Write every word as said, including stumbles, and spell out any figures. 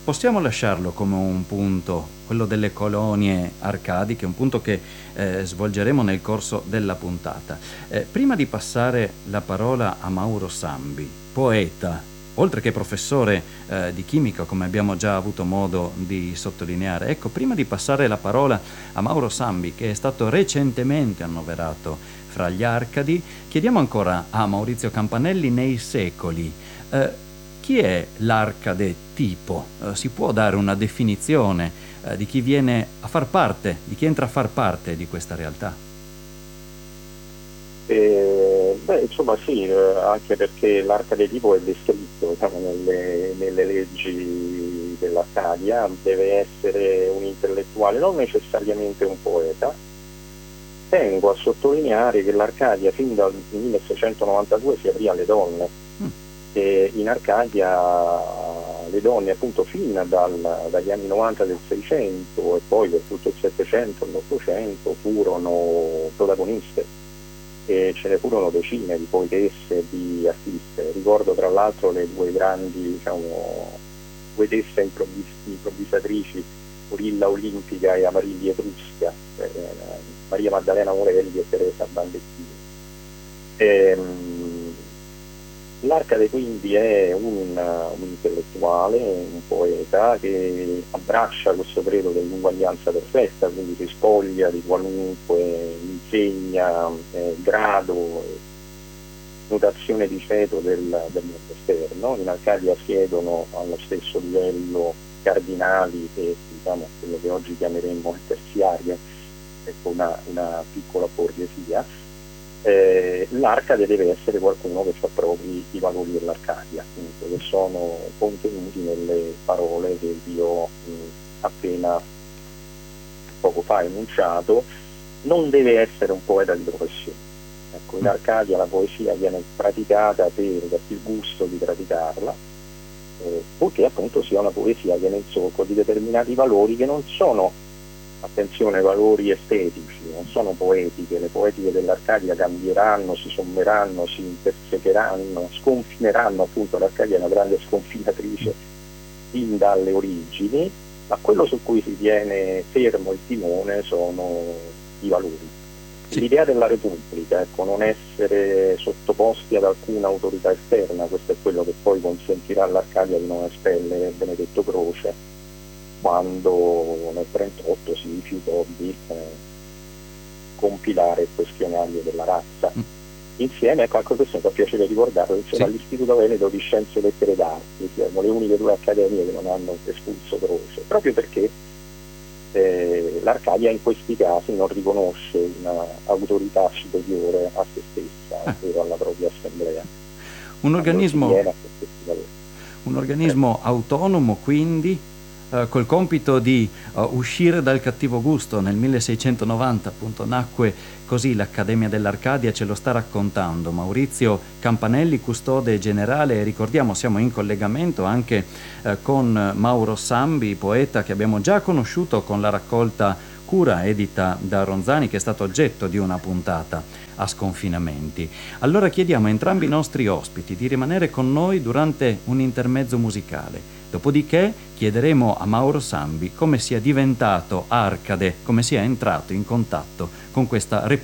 possiamo lasciarlo come un punto, quello delle colonie arcadiche, un punto che eh, svolgeremo nel corso della puntata. Eh, prima di passare la parola a Mauro Sambi, poeta, oltre che professore eh, di chimica, come abbiamo già avuto modo di sottolineare, ecco, prima di passare la parola a Mauro Sambi, che è stato recentemente annoverato fra gli Arcadi, chiediamo ancora a Maurizio Campanelli nei secoli. Eh, chi è l'Arcade tipo? Eh, si può dare una definizione eh, di chi viene a far parte, di chi entra a far parte di questa realtà? Eh, beh, insomma sì, eh, anche perché l'Arcade tipo è descritto, diciamo, nelle, nelle leggi dell'Arcadia, deve essere un intellettuale, non necessariamente un poeta. Tengo a sottolineare che l'Arcadia fin dal milleseicentonovantadue si aprì alle donne. Mm. E in Arcadia le donne appunto fin dal, dagli anni novanta del Seicento e poi per tutto il Settecento e l'Ottocento furono protagoniste, e ce ne furono decine di poetesse e di artiste. Ricordo tra l'altro le due grandi, diciamo, poetesse improvvis- improvvisatrici, Orilla Olimpica e Amarilli Etrusca, eh, Maria Maddalena Morelli e Teresa Bandettini. Ehm, L'Arcade quindi è un, un intellettuale, un poeta che abbraccia questo credo dell'uguaglianza perfetta, quindi si spoglia di qualunque insegna, eh, grado, notazione di ceto del, del mondo esterno. In Arcadia siedono allo stesso livello cardinali e diciamo quello che oggi chiameremmo il terziario, ecco una, una piccola borghesia. Eh, L'Arcade deve essere qualcuno che fa propri i valori dell'Arcadia, appunto, che sono contenuti nelle parole che vi ho mh, appena poco fa enunciato. Non deve essere un poeta di professione. Ecco, in Arcadia la poesia viene praticata per il gusto di praticarla, eh, purché appunto sia una poesia che è nel solco di determinati valori che non sono, attenzione, valori estetici, non sono poetiche. Le poetiche dell'Arcadia cambieranno, si sommeranno, si intersecheranno, sconfineranno, appunto l'Arcadia è una grande sconfinatrice fin dalle origini, ma quello su cui si tiene fermo il timone sono i valori. Sì. L'idea della Repubblica, ecco, non essere sottoposti ad alcuna autorità esterna, questo è quello che poi consentirà all'Arcadia di non espellere Benedetto Croce quando nel trentotto si rifiutò di eh, compilare il questionario della razza. Mm. Insieme, ecco, anche questo mi fa piacere ricordarlo, insieme sì. all'Istituto Veneto di Scienze e Lettere d'Arte, siamo le uniche due accademie che non hanno espulso Croce, proprio perché eh, l'Arcadia in questi casi non riconosce un'autorità superiore a se stessa, ah. ovvero alla propria assemblea. Un organismo, a un organismo eh. autonomo, quindi Uh, col compito di uh, uscire dal cattivo gusto. Nel milleseicentonovanta appunto nacque così l'Accademia dell'Arcadia, ce lo sta raccontando Maurizio Campanelli, custode generale, e ricordiamo siamo in collegamento anche uh, con Mauro Sambi, poeta che abbiamo già conosciuto con la raccolta Cura edita da Ronzani, che è stato oggetto di una puntata a Sconfinamenti. Allora chiediamo a entrambi i nostri ospiti di rimanere con noi durante un intermezzo musicale. Dopodiché chiederemo a Mauro Sambi come sia diventato Arcade, come sia entrato in contatto con questa Repubblica